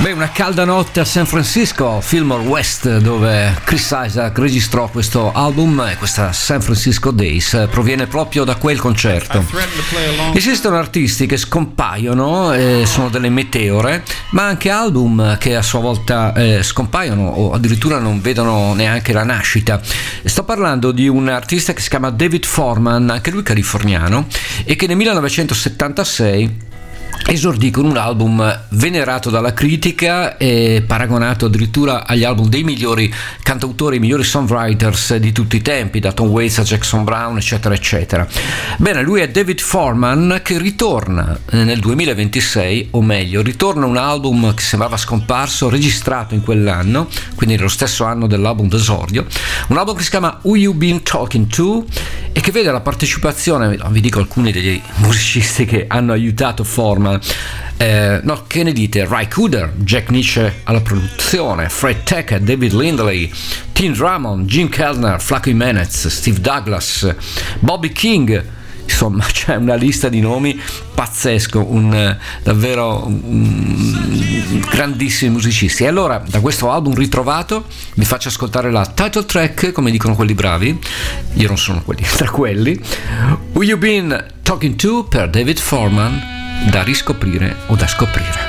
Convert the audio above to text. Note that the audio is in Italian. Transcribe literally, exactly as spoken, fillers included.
Beh, una calda notte a San Francisco, Fillmore West, dove Chris Isaak registrò questo album, e questa San Francisco Days proviene proprio da quel concerto. Esistono artisti che scompaiono, eh, sono delle meteore, ma anche album che a sua volta eh, scompaiono o addirittura non vedono neanche la nascita. Sto parlando di un artista che si chiama David Foreman, anche lui californiano, e che nel millenovecentosettantasei esordì con un album venerato dalla critica e paragonato addirittura agli album dei migliori cantautori, i migliori songwriters di tutti i tempi, da Tom Waits a Jackson Brown, eccetera eccetera. Bene, lui è David Foreman, che ritorna nel duemilaventisei, o meglio ritorna un album che sembrava scomparso, registrato in quell'anno, quindi nello stesso anno dell'album d'esordio, un album che si chiama Who You Been Talking To, e che vede la partecipazione, vi dico alcuni degli musicisti che hanno aiutato Foreman. Eh, no, che ne dite? Ry Cooder, Jack Nitzsche alla produzione, Fred Tackett, David Lindley, Tim Drummond, Jim Kellner, Flaco Jimenez, Steve Douglas, Bobby King. Insomma, c'è una lista di nomi pazzesco, un, davvero un, grandissimi musicisti. E allora, da questo album ritrovato, vi faccio ascoltare la title track, come dicono quelli bravi, io non sono quelli, tra quelli, Who You Been Talking To, per David Foreman, da riscoprire o da scoprire.